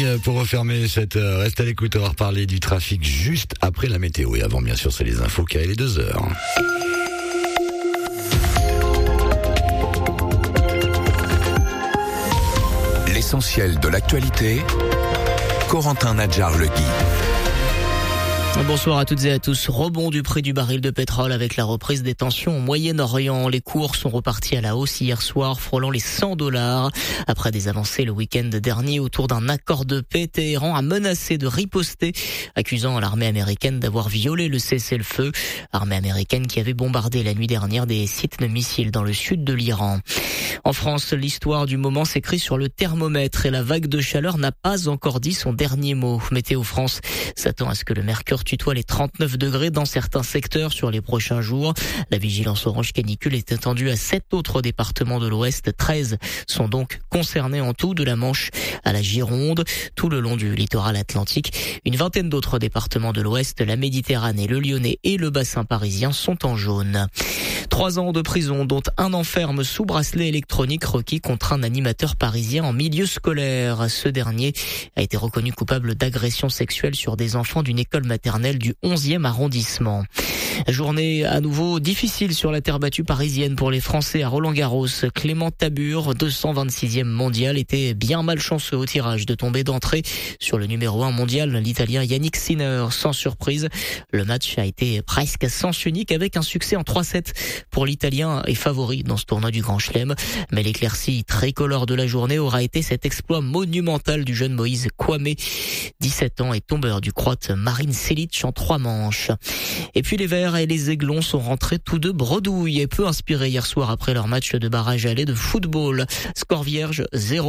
pour refermer cette heure. Reste à l'écoute, on va reparler du trafic juste après la météo. Et avant, bien sûr, c'est les infos qui arrivent les 2 heures. L'essentiel de l'actualité, Corentin Nadjar-Legui. Bonsoir à toutes et à tous. Rebond du prix du baril de pétrole avec la reprise des tensions au Moyen-Orient. Les cours sont repartis à la hausse hier soir, frôlant les $100. Après des avancées le week-end dernier autour d'un accord de paix, Téhéran a menacé de riposter, accusant l'armée américaine d'avoir violé le cessez-le-feu. Armée américaine qui avait bombardé la nuit dernière des sites de missiles dans le sud de l'Iran. En France, l'histoire du moment s'écrit sur le thermomètre et la vague de chaleur n'a pas encore dit son dernier mot. Météo France s'attend à ce que le mercure tutoie les 39 degrés dans certains secteurs sur les prochains jours. La vigilance orange canicule est étendue à 7 autres départements de l'Ouest. 13 sont donc concernés en tout, de la Manche à la Gironde, tout le long du littoral atlantique. Une vingtaine d'autres départements de l'Ouest, la Méditerranée, le Lyonnais et le bassin parisien sont en jaune. 3 ans de prison, dont 1 an ferme sous bracelet électronique requis contre un animateur parisien en milieu scolaire. Ce dernier a été reconnu coupable d'agression sexuelle sur des enfants d'une école maternelle du 11e arrondissement. Journée à nouveau difficile sur la terre battue parisienne pour les Français à Roland-Garros. Clément Tabur, 226e mondial, était bien malchanceux au tirage de tomber d'entrée sur le numéro 1 mondial, l'Italien Yannick Sinner. Sans surprise, le match a été presque à sens unique avec un succès en 3-7 pour l'Italien et favori dans ce tournoi du Grand Chelem. Mais l'éclaircie tricolore de la journée aura été cet exploit monumental du jeune Moïse Kouamé, 17 ans et tombeur du Croate Marin Cilic en 3 manches. Et puis les Verts et les Aiglons sont rentrés tous deux bredouilles et peu inspirés hier soir après leur match de barrage aller de football. Score vierge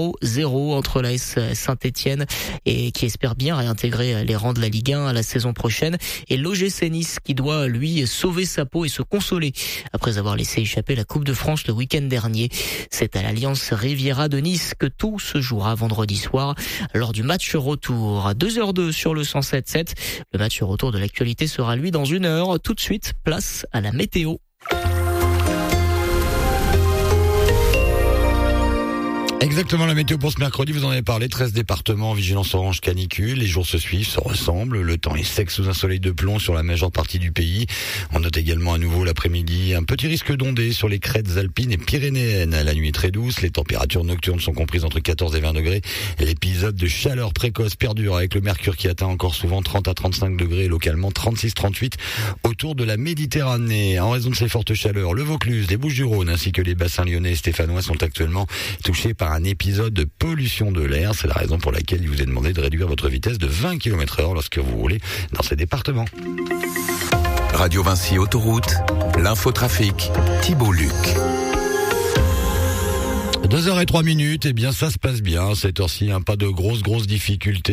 0-0 entre l'AS Saint-Etienne et qui espère bien réintégrer les rangs de la Ligue 1 à la saison prochaine, et l'OGC Nice qui doit lui sauver sa peau et se consoler après avoir laissé échapper la Coupe de France le week-end dernier. C'est à l'Alliance Riviera de Nice que tout se jouera vendredi soir lors du match retour. À 2h02 sur le 107.7. Le match retour de l'actualité sera lui dans 1 heure. Tout de suite, place à la météo. Exactement, la météo pour ce mercredi, vous en avez parlé, 13 départements, vigilance orange canicule, les jours se suivent, se ressemblent, le temps est sec sous un soleil de plomb sur la majeure partie du pays. On note également à nouveau l'après-midi un petit risque d'ondées sur les crêtes alpines et pyrénéennes. La nuit est très douce, les températures nocturnes sont comprises entre 14 et 20 degrés. L'épisode de chaleur précoce perdure avec le mercure qui atteint encore souvent 30 à 35 degrés, localement 36-38 autour de la Méditerranée. En raison de ces fortes chaleurs, le Vaucluse, les Bouches-du-Rhône ainsi que les bassins lyonnais et stéphanois sont actuellement touchés par un épisode de pollution de l'air. C'est la raison pour laquelle il vous est demandé de réduire votre vitesse de 20 km/h lorsque vous roulez dans ces départements. Radio Vinci Autoroute, l'infotrafic, Thibault Luc. 2h03, eh bien ça se passe bien, cette heure-ci, pas de grosses difficultés.